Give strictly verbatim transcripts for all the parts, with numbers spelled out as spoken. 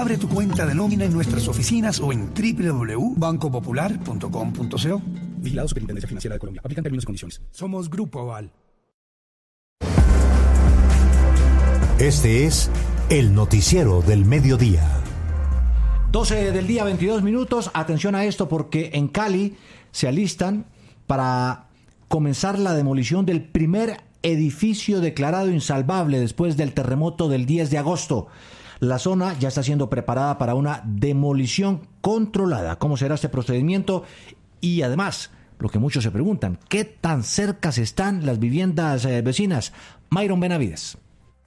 Abre tu cuenta de nómina en nuestras oficinas o en doble u doble u doble u punto banco popular punto com punto co. Vigilado Superintendencia Financiera de Colombia. Aplican términos y condiciones. Somos Grupo Aval. Este es el noticiero del mediodía. doce del día, veintidós minutos. Atención a esto porque en Cali se alistan para comenzar la demolición del primer edificio declarado insalvable después del terremoto del diez de agosto. La zona ya está siendo preparada para una demolición controlada. ¿Cómo será este procedimiento? Y además, lo que muchos se preguntan, ¿qué tan cercas están las viviendas eh, vecinas? Myron Benavides.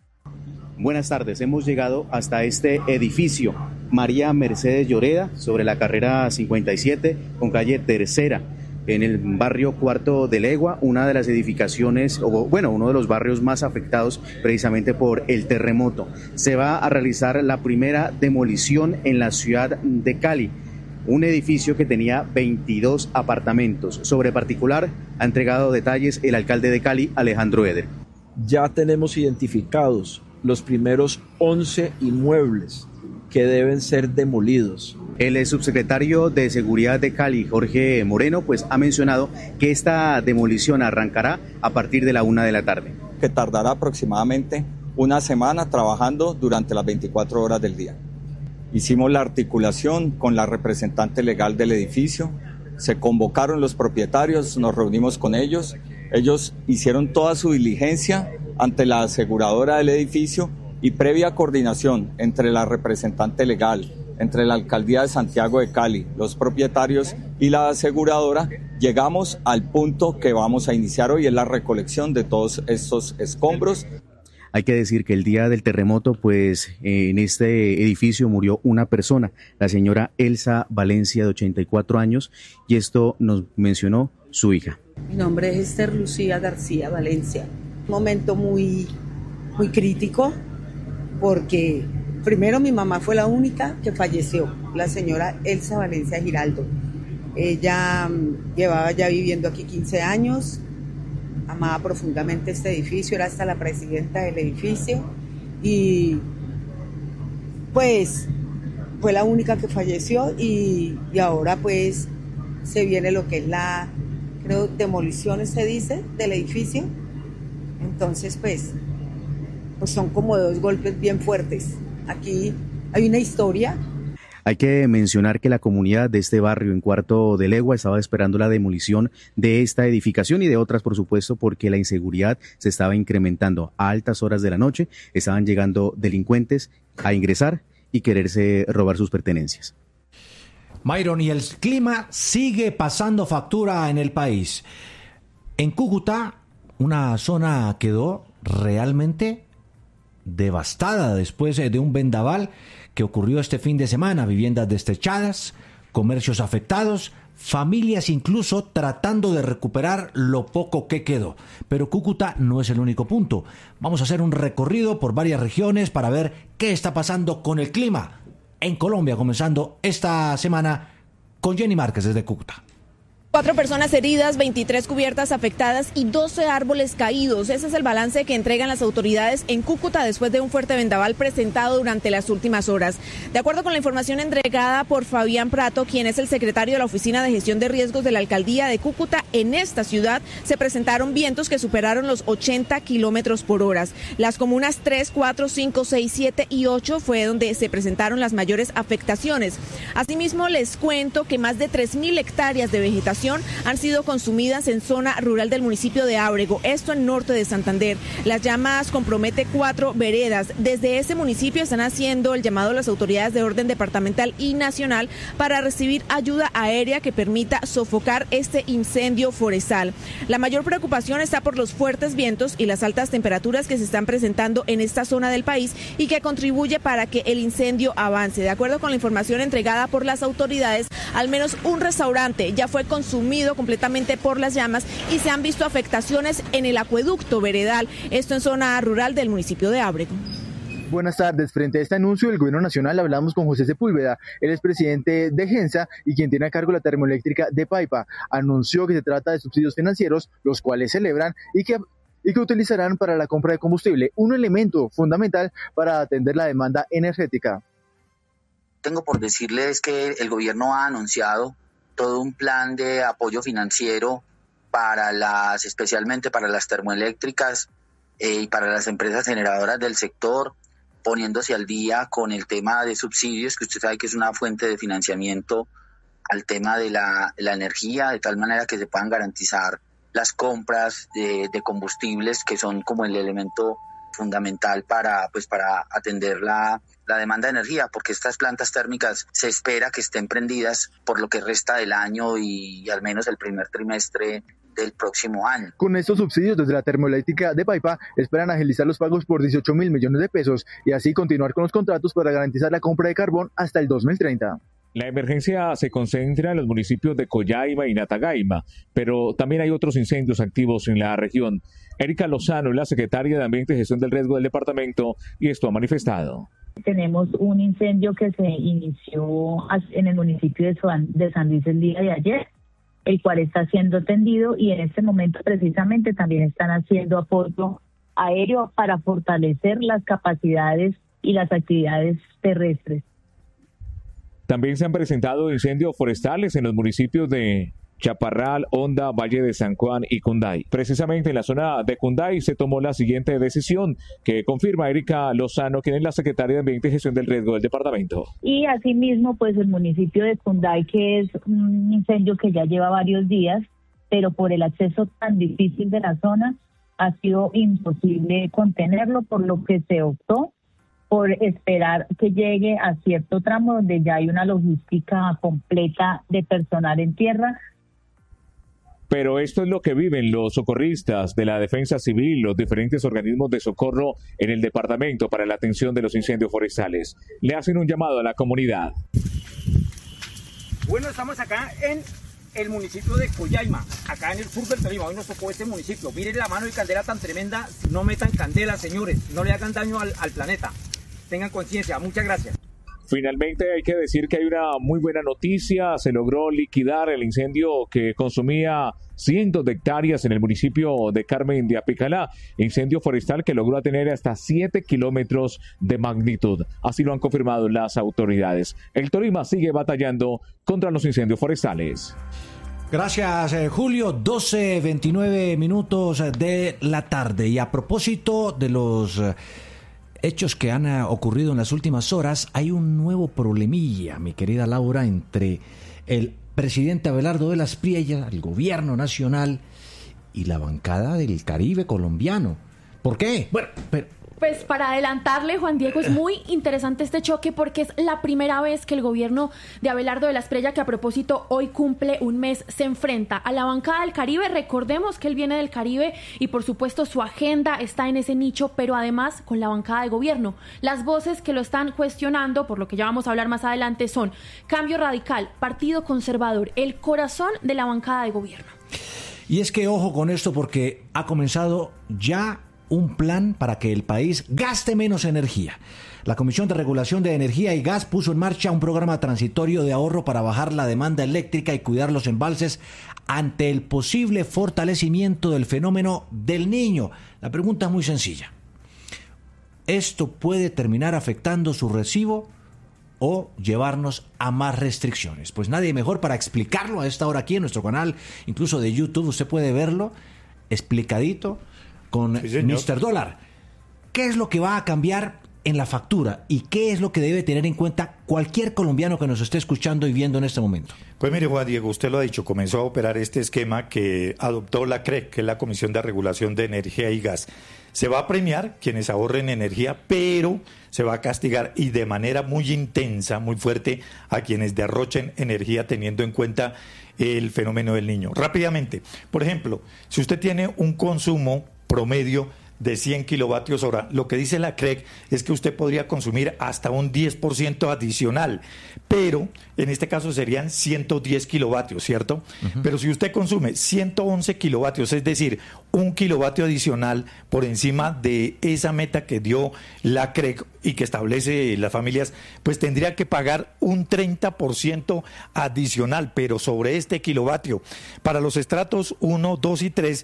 Buenas tardes, hemos llegado hasta este edificio, María Mercedes Lloreda, sobre la carrera cincuenta y siete con calle Tercera, en el barrio Cuarto de Legua, una de las edificaciones, o bueno, uno de los barrios más afectados precisamente por el terremoto. Se va a realizar la primera demolición en la ciudad de Cali, un edificio que tenía veintidós apartamentos. Sobre particular ha entregado detalles el alcalde de Cali, Alejandro Eder. Ya tenemos identificados los primeros once inmuebles que deben ser demolidos. El subsecretario de Seguridad de Cali, Jorge Moreno, pues ha mencionado que esta demolición arrancará a partir de la una de la tarde. Que tardará aproximadamente una semana trabajando durante las veinticuatro horas del día. Hicimos la articulación con la representante legal del edificio, se convocaron los propietarios, nos reunimos con ellos, ellos hicieron toda su diligencia ante la aseguradora del edificio y previa coordinación entre la representante legal, entre la Alcaldía de Santiago de Cali, los propietarios y la aseguradora, llegamos al punto que vamos a iniciar hoy, es la recolección de todos estos escombros. Hay que decir que el día del terremoto, pues en este edificio murió una persona, la señora Elsa Valencia, de ochenta y cuatro años, y esto nos mencionó su hija. Mi nombre es Esther Lucía García Valencia. Un momento muy, muy crítico, porque primero mi mamá fue la única que falleció, la señora Elsa Valencia Giraldo. Ella um, llevaba ya viviendo aquí quince años, amaba profundamente este edificio, era hasta la presidenta del edificio y pues fue la única que falleció y, y ahora pues se viene lo que es la, creo, demolición se dice, del edificio. Entonces pues, pues son como dos golpes bien fuertes. Aquí hay una historia. Hay que mencionar que la comunidad de este barrio en Cuarto de Legua estaba esperando la demolición de esta edificación y de otras, por supuesto, porque la inseguridad se estaba incrementando. A altas horas de la noche estaban llegando delincuentes a ingresar y quererse robar sus pertenencias. Myron, y el clima sigue pasando factura en el país. En Cúcuta, una zona quedó realmente devastada después de un vendaval que ocurrió este fin de semana. Viviendas destechadas, comercios afectados, familias incluso tratando de recuperar lo poco que quedó. Pero Cúcuta no es el único punto. Vamos a hacer un recorrido por varias regiones para ver qué está pasando con el clima en Colombia, comenzando esta semana con Jenny Márquez desde Cúcuta. Cuatro personas heridas, veintitrés cubiertas afectadas y doce árboles caídos. Ese es el balance que entregan las autoridades en Cúcuta después de un fuerte vendaval presentado durante las últimas horas. De acuerdo con la información entregada por Fabián Prato, quien es el secretario de la Oficina de Gestión de Riesgos de la Alcaldía de Cúcuta, en esta ciudad se presentaron vientos que superaron los ochenta kilómetros por hora. Las comunas tres, cuatro, cinco, seis, siete y ocho fue donde se presentaron las mayores afectaciones. Asimismo, les cuento que más de tres mil hectáreas de vegetación han sido consumidas en zona rural del municipio de Ábrego, esto en norte de Santander. Las llamas comprometen cuatro veredas. Desde ese municipio están haciendo el llamado a las autoridades de orden departamental y nacional para recibir ayuda aérea que permita sofocar este incendio forestal. La mayor preocupación está por los fuertes vientos y las altas temperaturas que se están presentando en esta zona del país y que contribuye para que el incendio avance. De acuerdo con la información entregada por las autoridades, al menos un restaurante ya fue consumido consumido completamente por las llamas y se han visto afectaciones en el acueducto veredal, esto en zona rural del municipio de Ábrego. Buenas tardes. Frente a este anuncio del gobierno nacional hablamos con José Sepúlveda, él es presidente de Gensa y quien tiene a cargo la termoeléctrica de Paipa. Anunció que se trata de subsidios financieros, los cuales celebran y que y que utilizarán para la compra de combustible, un elemento fundamental para atender la demanda energética. tengo por decirles que el gobierno ha anunciado todo un plan de apoyo financiero para las, especialmente para las termoeléctricas eh, y para las empresas generadoras del sector, poniéndose al día con el tema de subsidios, que usted sabe que es una fuente de financiamiento al tema de la, la energía, de tal manera que se puedan garantizar las compras de, de combustibles, que son como el elemento fundamental para, pues, para atender la, la demanda de energía, porque estas plantas térmicas se espera que estén prendidas por lo que resta del año y, y al menos el primer trimestre del próximo año. Con estos subsidios desde la termoeléctrica de Paipa esperan agilizar los pagos por dieciocho mil millones de pesos y así continuar con los contratos para garantizar la compra de carbón hasta el dos mil treinta. La emergencia se concentra en los municipios de Collaima y Natagaima, pero también hay otros incendios activos en la región. Erika Lozano es la secretaria de Ambiente y Gestión del Riesgo del departamento y esto ha manifestado. Tenemos un incendio que se inició en el municipio de San, de San Luis el día de ayer, el cual está siendo atendido y en este momento precisamente también están haciendo apoyo aéreo para fortalecer las capacidades y las actividades terrestres. También se han presentado incendios forestales en los municipios de Chaparral, Honda, Valle de San Juan y Cunday. Precisamente en la zona de Cunday se tomó la siguiente decisión que confirma Erika Lozano, quien es la secretaria de Ambiente y Gestión del Riesgo del departamento. Y asimismo, pues el municipio de Cunday, que es un incendio que ya lleva varios días, pero por el acceso tan difícil de la zona ha sido imposible contenerlo, por lo que se optó por esperar que llegue a cierto tramo donde ya hay una logística completa de personal en tierra. Pero esto es lo que viven los socorristas de la Defensa Civil, los diferentes organismos de socorro en el departamento para la atención de los incendios forestales. Le hacen un llamado a la comunidad. Bueno, estamos acá en el municipio de Collaima, acá en el sur del Tolima. Hoy nos tocó este municipio. Miren la mano de candela tan tremenda. No metan candela, señores. No le hagan daño al, al planeta. Tengan conciencia. Muchas gracias. Finalmente hay que decir que hay una muy buena noticia. Se logró liquidar el incendio que consumía cientos de hectáreas en el municipio de Carmen de Apicalá. Incendio forestal que logró tener hasta siete kilómetros de magnitud. Así lo han confirmado las autoridades. El Tolima sigue batallando contra los incendios forestales. Gracias, eh, Julio. doce veintinueve minutos de la tarde. Y a propósito de los Eh, hechos que han ocurrido en las últimas horas, hay un nuevo problemilla, mi querida Laura, entre el presidente Abelardo de las Priellas, el gobierno nacional y la bancada del Caribe colombiano. ¿Por qué? Bueno, pero... Pues para adelantarle, Juan Diego, es muy interesante este choque porque es la primera vez que el gobierno de Abelardo de las Priellas, que a propósito hoy cumple un mes, se enfrenta a la bancada del Caribe. Recordemos que él viene del Caribe y por supuesto su agenda está en ese nicho, pero además con la bancada de gobierno. Las voces que lo están cuestionando, por lo que ya vamos a hablar más adelante, son Cambio Radical, Partido Conservador, el corazón de la bancada de gobierno. Y es que ojo con esto porque ha comenzado ya un plan para que el país gaste menos energía. La Comisión de Regulación de Energía y Gas puso en marcha un programa transitorio de ahorro para bajar la demanda eléctrica y cuidar los embalses ante el posible fortalecimiento del fenómeno del Niño. La pregunta es muy sencilla. ¿Esto puede terminar afectando su recibo o llevarnos a más restricciones? Pues nadie mejor para explicarlo a esta hora aquí en nuestro canal, incluso de YouTube. Usted puede verlo explicadito con sí, mister Dólar. ¿Qué es lo que va a cambiar en la factura y qué es lo que debe tener en cuenta cualquier colombiano que nos esté escuchando y viendo en este momento? Pues mire, Juan Diego, usted lo ha dicho, comenzó a operar este esquema que adoptó la C R E C, que es la Comisión de Regulación de Energía y Gas. Se va a premiar quienes ahorren energía, pero se va a castigar y de manera muy intensa, muy fuerte, a quienes derrochen energía teniendo en cuenta el fenómeno del Niño. Rápidamente, por ejemplo, si usted tiene un consumo promedio de cien kilovatios hora, lo que dice la C R E C es que usted podría consumir hasta un diez por ciento adicional, pero en este caso serían ciento diez kilovatios, ¿cierto? Uh-huh. Pero si usted consume ciento once kilovatios, es decir, un kilovatio adicional por encima de esa meta que dio la C R E C y que establece las familias, pues tendría que pagar un treinta por ciento adicional, pero sobre este kilovatio. Para los estratos uno, dos y tres,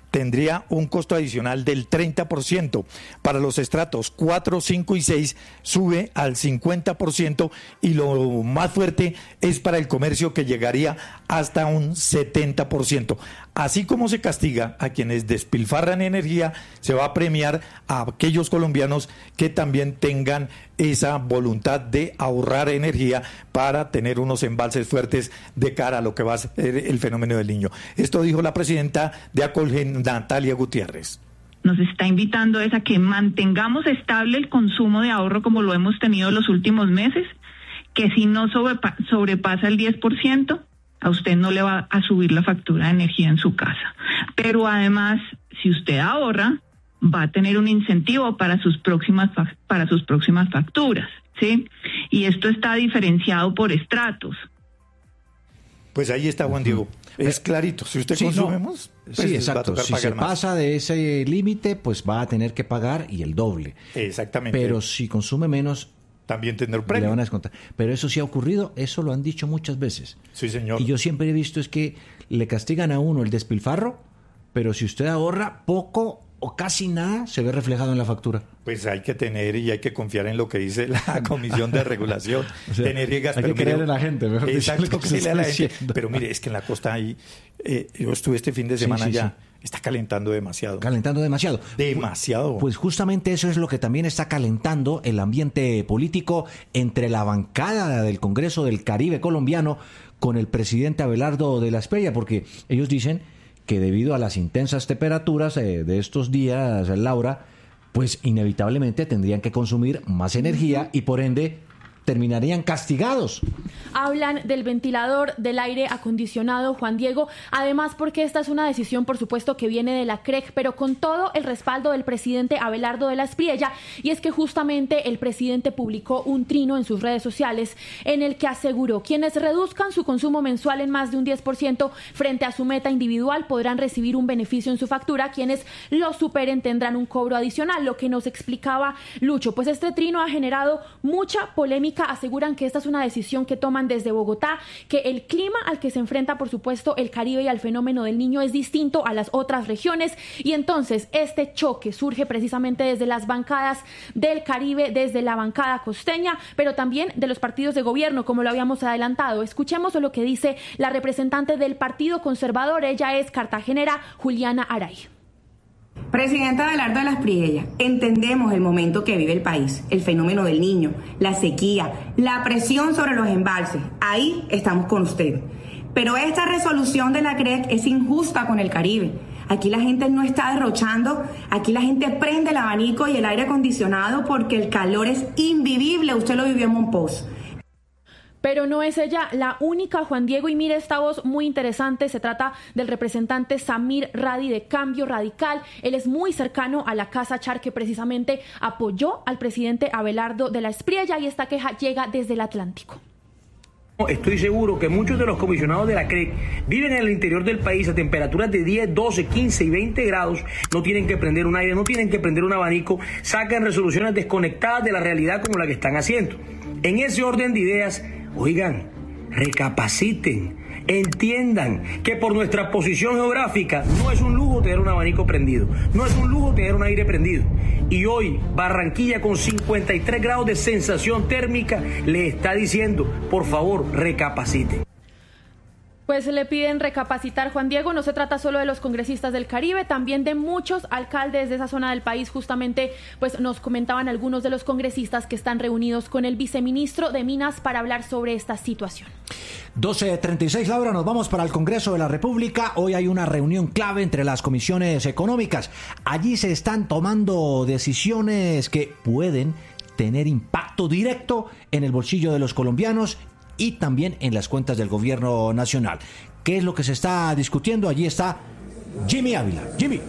tendría un costo adicional del treinta por ciento. Para los estratos cuatro, cinco y seis sube al cincuenta por ciento y lo más fuerte es para el comercio, que llegaría hasta un setenta por ciento. Así como se castiga a quienes despilfarran energía, se va a premiar a aquellos colombianos que también tengan esa voluntad de ahorrar energía para tener unos embalses fuertes de cara a lo que va a ser el fenómeno del Niño. Esto dijo la presidenta de Acolgen, Natalia Gutiérrez. Nos está invitando es a que mantengamos estable el consumo de ahorro como lo hemos tenido los últimos meses, que si no sobrepa- sobrepasa el diez por ciento, a usted no le va a subir la factura de energía en su casa. Pero además, si usted ahorra, va a tener un incentivo para sus próximas para sus próximas facturas, ¿sí? Y esto está diferenciado por estratos. Pues ahí está, Juan Diego. Es clarito. Si usted sí, consumemos, no. pues sí, exacto. Si se más. pasa de ese límite, pues va a tener que pagar y el doble. Exactamente. Pero si consume menos, también tendrá un premio. Le van a descontar. Pero eso sí ha ocurrido, eso lo han dicho muchas veces. Sí, señor. Y yo siempre he visto es que le castigan a uno el despilfarro, pero si usted ahorra poco o casi nada, se ve reflejado en la factura. Pues hay que tener y hay que confiar en lo que dice la Comisión de Regulación o sea, de Energía y Gas. Hay pero que mire, creer en la gente, mejor exacto, dicho, creerle a la gente. Pero mire, es que en la costa ahí, eh, yo estuve este fin de semana sí, sí, ya, sí. está calentando demasiado. Calentando demasiado. Demasiado. Pues justamente eso es lo que también está calentando el ambiente político entre la bancada del Congreso del Caribe colombiano con el presidente Abelardo de la Espriella, porque ellos dicen que debido a las intensas temperaturas eh, de estos días, Laura, pues inevitablemente tendrían que consumir más energía y por ende terminarían castigados. Hablan del ventilador, del aire acondicionado, Juan Diego, además porque esta es una decisión, por supuesto, que viene de la C R E C, pero con todo el respaldo del presidente Abelardo de la Espriella, y es que justamente el presidente publicó un trino en sus redes sociales en el que aseguró: quienes reduzcan su consumo mensual en más de un diez por ciento frente a su meta individual podrán recibir un beneficio en su factura, quienes lo superen tendrán un cobro adicional. Lo que nos explicaba Lucho, pues este trino ha generado mucha polémica. Aseguran que esta es una decisión que toman desde Bogotá, que el clima al que se enfrenta, por supuesto, el Caribe y al fenómeno del Niño es distinto a las otras regiones, y entonces este choque surge precisamente desde las bancadas del Caribe, desde la bancada costeña, pero también de los partidos de gobierno, como lo habíamos adelantado. Escuchemos lo que dice la representante del Partido Conservador, ella es cartagenera, Juliana Aray. Presidenta Abelardo de la Espriella, entendemos el momento que vive el país, el fenómeno del Niño, la sequía, la presión sobre los embalses. Ahí estamos con usted. Pero esta resolución de la C R E C es injusta con el Caribe. Aquí la gente no está derrochando, aquí la gente prende el abanico y el aire acondicionado porque el calor es invivible. Usted lo vivió en Monpós. Pero no es ella la única, Juan Diego, y mire esta voz muy interesante. Se trata del representante Samir Radi de Cambio Radical. Él es muy cercano a la Casa Char, que precisamente apoyó al presidente Abelardo de la Espriella, y esta queja llega desde el Atlántico. Estoy seguro que muchos de los comisionados de la C R E C viven en el interior del país a temperaturas de diez, doce, quince y veinte grados, no tienen que prender un aire, no tienen que prender un abanico, sacan resoluciones desconectadas de la realidad como la que están haciendo. En ese orden de ideas, oigan, recapaciten, entiendan que por nuestra posición geográfica no es un lujo tener un abanico prendido, no es un lujo tener un aire prendido. Y hoy Barranquilla, con cincuenta y tres grados de sensación térmica, le está diciendo, por favor, recapaciten. Pues le piden recapacitar, Juan Diego. No se trata solo de los congresistas del Caribe, también de muchos alcaldes de esa zona del país. Justamente pues nos comentaban algunos de los congresistas que están reunidos con el viceministro de Minas para hablar sobre esta situación. doce treinta y seis, Laura, nos vamos para el Congreso de la República. Hoy hay una reunión clave entre las comisiones económicas. Allí se están tomando decisiones que pueden tener impacto directo en el bolsillo de los colombianos y también en las cuentas del gobierno nacional. ¿Qué es lo que se está discutiendo? Allí está Jimmy Ávila. Jimmy.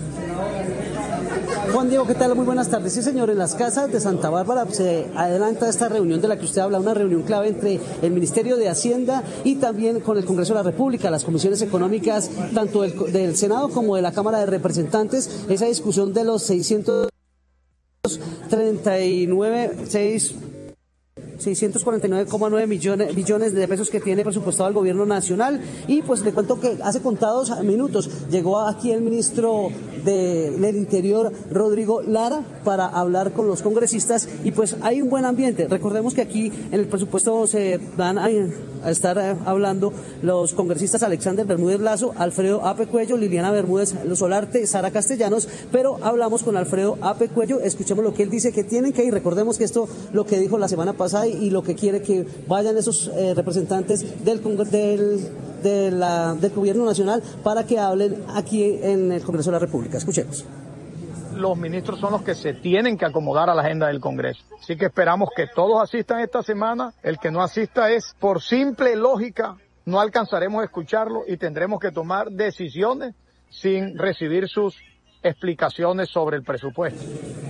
Juan Diego, ¿qué tal? Muy buenas tardes. Sí, señor, en las casas de Santa Bárbara se adelanta esta reunión de la que usted habla, una reunión clave entre el Ministerio de Hacienda y también con el Congreso de la República, las comisiones económicas, tanto del, del Senado como de la Cámara de Representantes, esa discusión de los seiscientos treinta y nueve, seis... seiscientos cuarenta y nueve coma nueve millones, billones de pesos que tiene presupuestado el gobierno nacional. Y pues le cuento que hace contados minutos llegó aquí el ministro de, del Interior, Rodrigo Lara, para hablar con los congresistas y pues hay un buen ambiente. Recordemos que aquí en el presupuesto se van a, a estar hablando los congresistas Alexander Bermúdez Lazo, Alfredo Ape Cuello, Liliana Bermúdez Solarte, Sara Castellanos, pero hablamos con Alfredo Ape Cuello, escuchemos lo que él dice que tienen que ir. Recordemos que esto lo que dijo la semana pasada y, y lo que quiere que vayan esos eh, representantes del, del, de la, del gobierno nacional para que hablen aquí en el Congreso de la República. Escuchemos. Los ministros son los que se tienen que acomodar a la agenda del Congreso. Así que esperamos que todos asistan esta semana. El que no asista es por simple lógica, no alcanzaremos a escucharlo y tendremos que tomar decisiones sin recibir sus explicaciones sobre el presupuesto.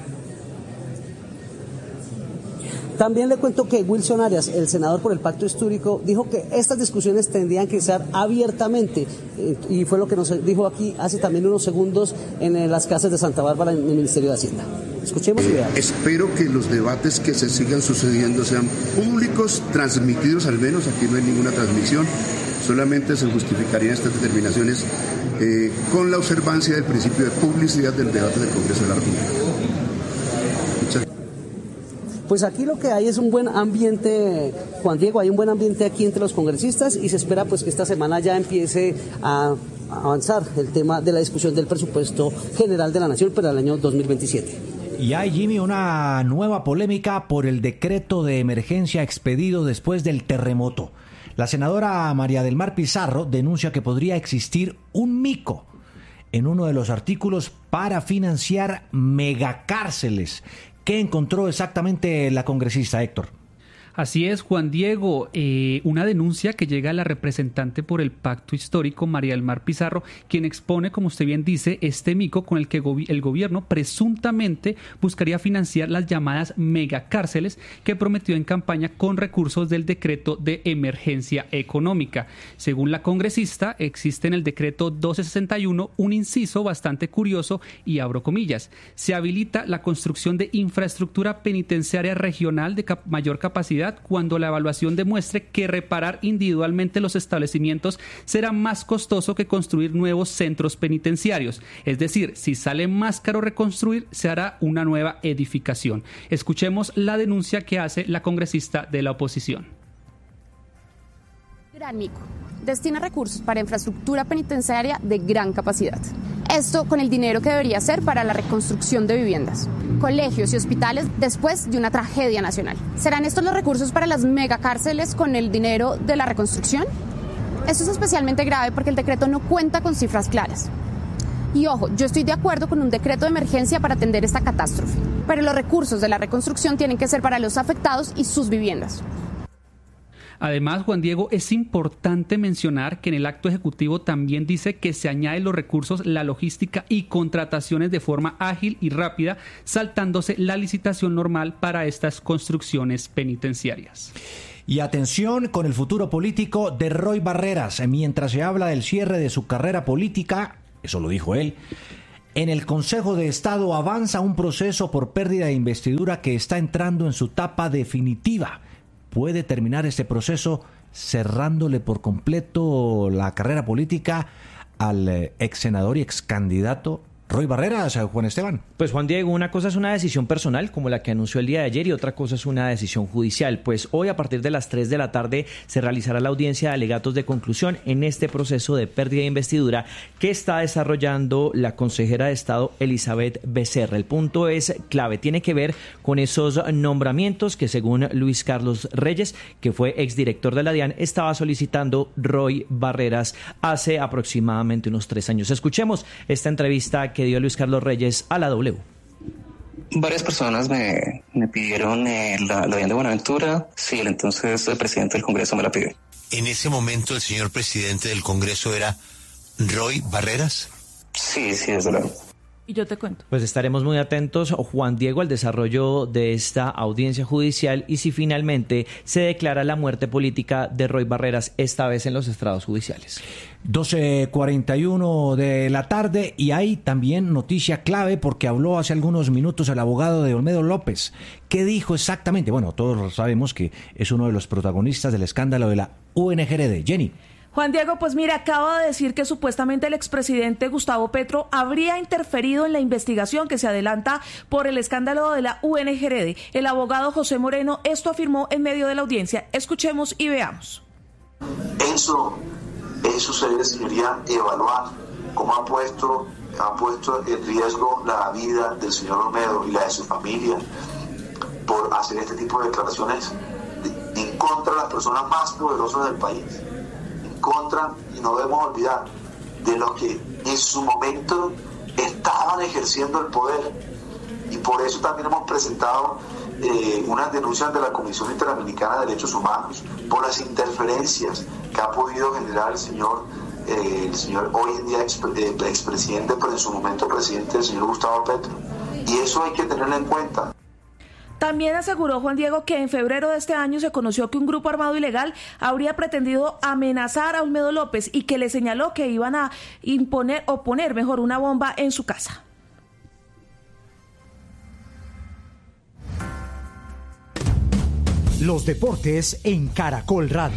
También le cuento que Wilson Arias, el senador por el Pacto Histórico, dijo que estas discusiones tendrían que ser abiertamente, eh, y fue lo que nos dijo aquí hace también unos segundos en eh, las casas de Santa Bárbara en el Ministerio de Hacienda. Escuchemos y veamos. Eh, espero que los debates que se sigan sucediendo sean públicos, transmitidos al menos, aquí no hay ninguna transmisión, solamente se justificarían estas determinaciones eh, con la observancia del principio de publicidad del debate del Congreso de la República. Muchas gracias. Pues aquí lo que hay es un buen ambiente, Juan Diego, hay un buen ambiente aquí entre los congresistas y se espera pues que esta semana ya empiece a avanzar el tema de la discusión del presupuesto general de la Nación para el año dos mil veintisiete. Y hay, Jimmy, una nueva polémica por el decreto de emergencia expedido después del terremoto. La senadora María del Mar Pizarro denuncia que podría existir un mico en uno de los artículos para financiar megacárceles. ¿Qué encontró exactamente la congresista, Héctor? Así es, Juan Diego, eh, una denuncia que llega a la representante por el Pacto Histórico, María del Mar Pizarro, quien expone, como usted bien dice, este mico con el que gobi- el gobierno presuntamente buscaría financiar las llamadas megacárceles que prometió en campaña con recursos del decreto de emergencia económica. Según la congresista, existe en el decreto doce sesenta y uno un inciso bastante curioso y abro comillas. Se habilita la construcción de infraestructura penitenciaria regional de cap- mayor capacidad cuando la evaluación demuestre que reparar individualmente los establecimientos será más costoso que construir nuevos centros penitenciarios. Es decir, si sale más caro reconstruir, se hará una nueva edificación. Escuchemos la denuncia que hace la congresista de la oposición. Gran mico. Destina recursos para infraestructura penitenciaria de gran capacidad. Esto con el dinero que debería ser para la reconstrucción de viviendas, colegios y hospitales después de una tragedia nacional. ¿Serán estos los recursos para las megacárceles con el dinero de la reconstrucción? Esto es especialmente grave porque el decreto no cuenta con cifras claras. Y ojo, yo estoy de acuerdo con un decreto de emergencia para atender esta catástrofe, pero los recursos de la reconstrucción tienen que ser para los afectados y sus viviendas. Además, Juan Diego, es importante mencionar que en el acto ejecutivo también dice que se añaden los recursos, la logística y contrataciones de forma ágil y rápida, saltándose la licitación normal para estas construcciones penitenciarias. Y atención con el futuro político de Roy Barreras. Mientras se habla del cierre de su carrera política, eso lo dijo él, en el Consejo de Estado avanza un proceso por pérdida de investidura que está entrando en su etapa definitiva. Puede terminar este proceso cerrándole por completo la carrera política al ex senador y ex candidato Roy Barreras, Juan Esteban. Pues Juan Diego, una cosa es una decisión personal como la que anunció el día de ayer y otra cosa es una decisión judicial. Pues hoy a partir de las tres de la tarde se realizará la audiencia de alegatos de conclusión en este proceso de pérdida de investidura que está desarrollando la consejera de Estado Elizabeth Becerra. El punto es clave, tiene que ver con esos nombramientos que según Luis Carlos Reyes, que fue exdirector de la DIAN, estaba solicitando Roy Barreras hace aproximadamente unos tres años. Escuchemos esta entrevista que que dio Luis Carlos Reyes a la W. Varias personas me, me pidieron eh, la, la DIAN de Buenaventura. Sí, el entonces el presidente del Congreso me la pidió. ¿En ese momento el señor presidente del Congreso era Roy Barreras? Sí, sí, desde luego. Y yo te cuento. Pues estaremos muy atentos, Juan Diego, al desarrollo de esta audiencia judicial y si finalmente se declara la muerte política de Roy Barreras, esta vez en los estrados judiciales. doce cuarenta y uno de la tarde y hay también noticia clave porque habló hace algunos minutos el abogado de Olmedo López. ¿Qué dijo exactamente? Bueno, todos sabemos que es uno de los protagonistas del escándalo de la U N G R D. Jenny. Juan Diego, pues mira, acaba de decir que supuestamente el expresidente Gustavo Petro habría interferido en la investigación que se adelanta por el escándalo de la U N G R D. El abogado José Moreno esto afirmó en medio de la audiencia. Escuchemos y veamos. Eso, eso se debe, señoría, evaluar cómo ha puesto, ha puesto en riesgo la vida del señor Olmedo y la de su familia por hacer este tipo de declaraciones en contra de las personas más poderosas del país. Contra, y no debemos olvidar, de los que en su momento estaban ejerciendo el poder. Y por eso también hemos presentado eh, unas denuncias ante la Comisión Interamericana de Derechos Humanos por las interferencias que ha podido generar el señor, eh, el señor hoy en día ex, eh, expresidente, pero en su momento presidente, el señor Gustavo Petro. Y eso hay que tenerlo en cuenta. También aseguró Juan Diego que en febrero de este año se conoció que un grupo armado ilegal habría pretendido amenazar a Olmedo López y que le señaló que iban a imponer o poner mejor una bomba en su casa. Los deportes en Caracol Radio.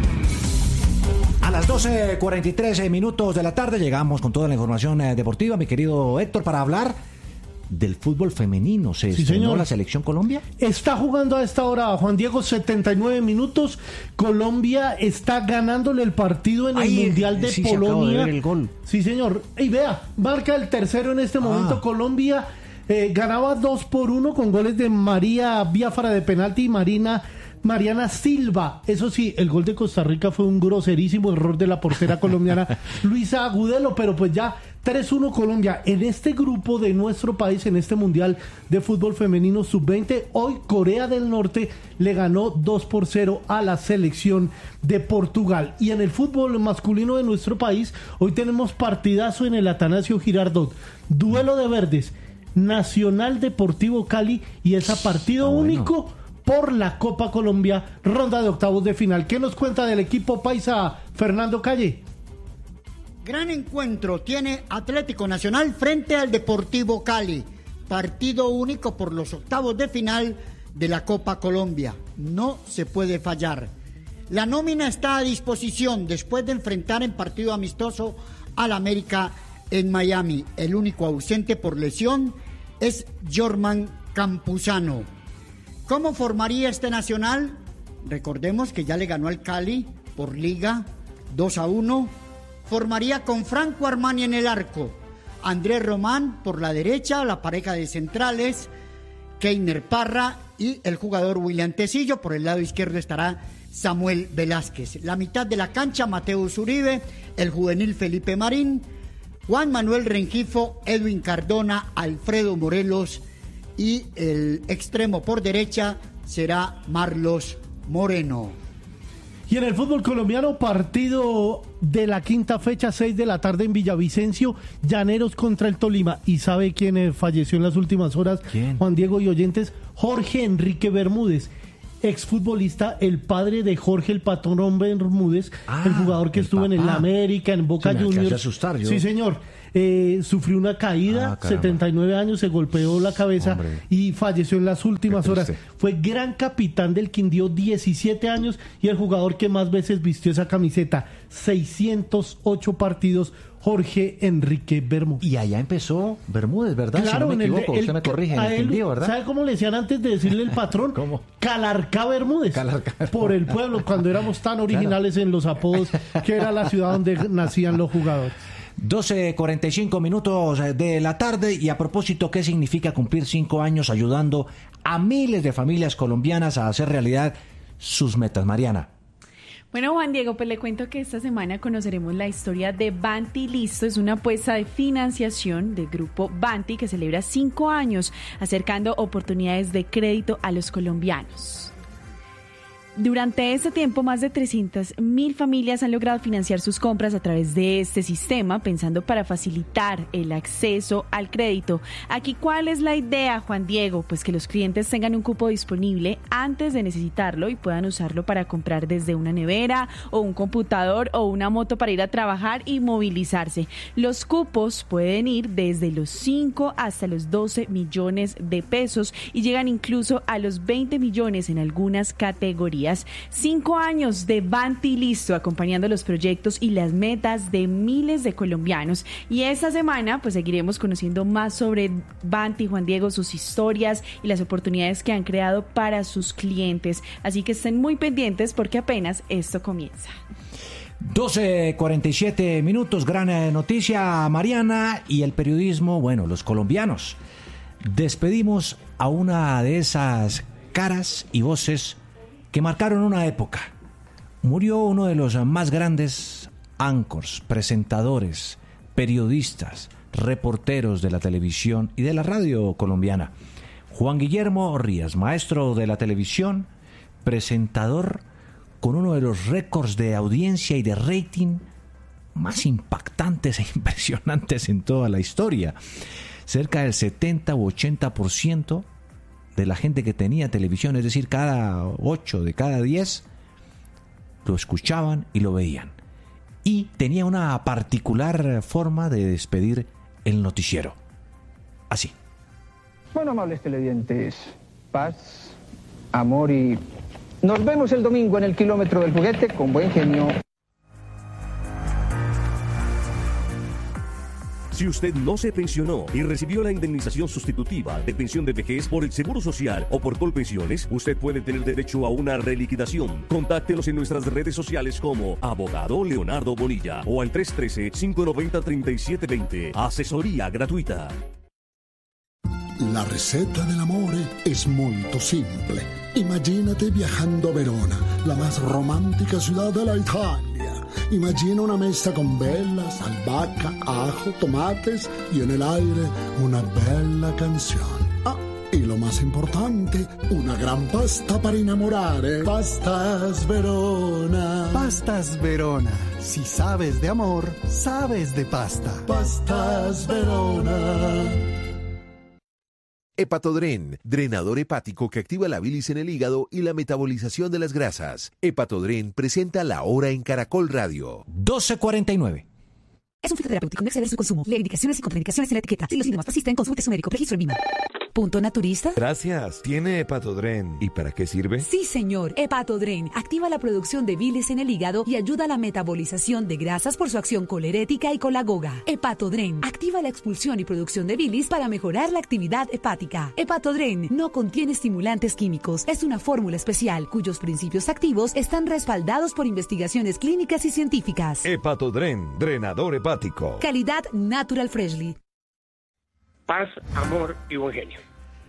A las doce cuarenta y tres minutos de la tarde llegamos con toda la información deportiva, mi querido Héctor, para hablar del fútbol femenino. ¿Se sí, estrenó señor. la selección Colombia? Está jugando a esta hora, Juan Diego, setenta y nueve minutos. Colombia está ganándole el partido en Ay, el Mundial de sí, Polonia. Se acaba de ver el gol. Sí, señor. Y vea, marca el tercero en este momento. Ah. Colombia eh, ganaba dos por uno con goles de María Biafara de penalti y Marina Mariana Silva. Eso sí, el gol de Costa Rica fue un groserísimo error de la portera colombiana Luisa Agudelo, pero pues ya tres uno Colombia en este grupo de nuestro país, en este Mundial de Fútbol Femenino sub veinte. Hoy Corea del Norte le ganó dos por cero a la selección de Portugal. Y en el fútbol masculino de nuestro país, hoy tenemos partidazo en el Atanasio Girardot. Duelo de verdes, Nacional Deportivo Cali, y es a partido ah, bueno. único por la Copa Colombia, ronda de octavos de final. ¿Qué nos cuenta del equipo paisa, Fernando Calle? Gran encuentro tiene Atlético Nacional frente al Deportivo Cali. Partido único por los octavos de final de la Copa Colombia. No se puede fallar. La nómina está a disposición después de enfrentar en partido amistoso al América en Miami. El único ausente por lesión es Jorman Campuzano. ¿Cómo formaría este Nacional? Recordemos que ya le ganó al Cali por Liga dos a uno. Formaría con Franco Armani en el arco, Andrés Román por la derecha, la pareja de centrales, Keiner Parra y el jugador William Tecillo. Por el lado izquierdo estará Samuel Velázquez. La mitad de la cancha, Mateus Uribe, el juvenil Felipe Marín, Juan Manuel Rengifo, Edwin Cardona, Alfredo Morelos, y el extremo por derecha será Marlos Moreno. Y en el fútbol colombiano, partido de la quinta fecha, seis de la tarde en Villavicencio, Llaneros contra el Tolima. ¿Y sabe quién falleció en las últimas horas? ¿Quién? Juan Diego y oyentes, Jorge Enrique Bermúdez, exfutbolista, el padre de Jorge el Patrón Bermúdez, ah, el jugador que el estuvo papá. en el América, en Boca sí, Juniors. Asustar, yo. Sí, señor. Eh, sufrió una caída, ah, setenta y nueve años, se golpeó la cabeza Hombre. y falleció en las últimas horas. Fue gran capitán del Quindío, diecisiete años, y el jugador que más veces vistió esa camiseta, seiscientos ocho partidos, Jorge Enrique Bermúdez. Y allá empezó Bermúdez, ¿verdad? Claro, si no me equivoco, el, usted me corrige, en el el Quindío, ¿verdad? ¿Sabe cómo le decían antes de decirle el patrón? ¿Cómo? Calarcá Bermúdez. Calarcá. Por el pueblo, cuando éramos tan originales claro. en los apodos, que era la ciudad donde nacían los jugadores. doce cuarenta y cinco minutos de la tarde, y a propósito, ¿qué significa cumplir cinco años ayudando a miles de familias colombianas a hacer realidad sus metas? Mariana. Bueno, Juan Diego, pues le cuento que esta semana conoceremos la historia de Banti Listo. Es una apuesta de financiación del grupo Banti que celebra cinco años acercando oportunidades de crédito a los colombianos. Durante este tiempo, más de trescientas mil familias han logrado financiar sus compras a través de este sistema, pensando para facilitar el acceso al crédito. Aquí, ¿cuál es la idea, Juan Diego? Pues que los clientes tengan un cupo disponible antes de necesitarlo y puedan usarlo para comprar desde una nevera o un computador o una moto para ir a trabajar y movilizarse. Los cupos pueden ir desde los cinco hasta los doce millones de pesos y llegan incluso a los veinte millones en algunas categorías. Cinco años de Banti listo, acompañando los proyectos y las metas de miles de colombianos. Y esta semana pues seguiremos conociendo más sobre Banti, Juan Diego, sus historias y las oportunidades que han creado para sus clientes. Así que estén muy pendientes porque apenas esto comienza. doce cuarenta y siete minutos, gran noticia, Mariana, y el periodismo, bueno, los colombianos. Despedimos a una de esas caras y voces que marcaron una época. Murió uno de los más grandes anchors, presentadores, periodistas, reporteros de la televisión y de la radio colombiana. Juan Guillermo Ríos, maestro de la televisión, presentador con uno de los récords de audiencia y de rating más impactantes e impresionantes en toda la historia. Cerca del setenta u ochenta por ciento de la gente que tenía televisión, es decir, cada ocho de cada diez, lo escuchaban y lo veían. Y tenía una particular forma de despedir el noticiero. Así. Bueno, amables televidentes, paz, amor y... nos vemos el domingo en el kilómetro del juguete con buen genio. Si usted no se pensionó y recibió la indemnización sustitutiva de pensión de vejez por el Seguro Social o por Colpensiones, usted puede tener derecho a una reliquidación. Contáctenos en nuestras redes sociales como Abogado Leonardo Bonilla o al tres uno tres, cinco nueve cero, tres siete dos cero. Asesoría gratuita. La ricetta dell'amore es molto simple. Imagínate viajando a Verona, la más romántica ciudad de la Italia. Imagina una mesa con velas, albahaca, ajo, tomates y en el aire una bella canción. Ah, y lo más importante, una gran pasta para enamorare. Pastas Verona. Pastas Verona. Si sabes de amor, sabes de pasta. Pastas Verona. Hepatodren, drenador hepático que activa la bilis en el hígado y la metabolización de las grasas. Hepatodren presenta La Hora en Caracol Radio. doce cuarenta y nueve. Es un fitoterapéutico, no exceder su consumo. Lee indicaciones y contraindicaciones en la etiqueta. Si los síntomas persisten, consulte su médico. Registro en Vima. ¿Punto naturista? Gracias. ¿Tiene Hepatodren? ¿Y para qué sirve? Sí, señor. Hepatodren activa la producción de bilis en el hígado y ayuda a la metabolización de grasas por su acción colerética y colagoga. Hepatodren activa la expulsión y producción de bilis para mejorar la actividad hepática. Hepatodren no contiene estimulantes químicos. Es una fórmula especial cuyos principios activos están respaldados por investigaciones clínicas y científicas. Hepatodren, drenador hepático. Calidad Natural Freshly. Paz, amor y buen genio.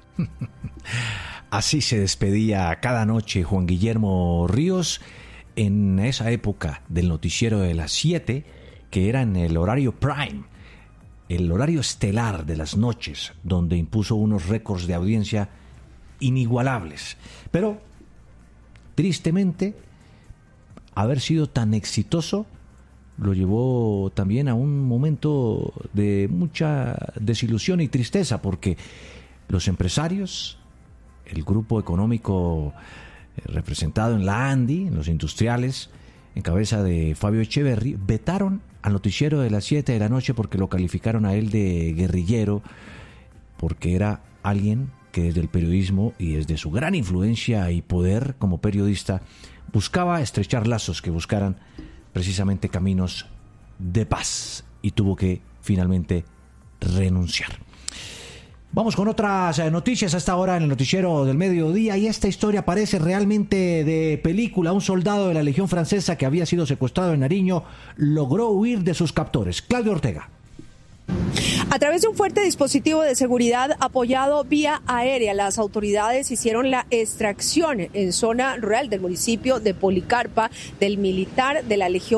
Así se despedía cada noche Juan Guillermo Ríos en esa época del noticiero de las siete, que era en el horario prime, el horario estelar de las noches, donde impuso unos récords de audiencia inigualables. Pero, tristemente, haber sido tan exitoso lo llevó también a un momento de mucha desilusión y tristeza, porque los empresarios, el grupo económico representado en la ANDI, en los industriales, en cabeza de Fabio Echeverry, vetaron al noticiero de las siete de la noche porque lo calificaron a él de guerrillero, porque era alguien que desde el periodismo y desde su gran influencia y poder como periodista buscaba estrechar lazos que buscaran precisamente caminos de paz, y tuvo que finalmente renunciar. Vamos con otras noticias a esta hora en el noticiero del mediodía, y esta historia parece realmente de película. Un soldado de la Legión Francesa que había sido secuestrado en Nariño logró huir de sus captores. Claudio Ortega. A través de un fuerte dispositivo de seguridad apoyado vía aérea, las autoridades hicieron la extracción en zona rural del municipio de Policarpa del militar de la Legión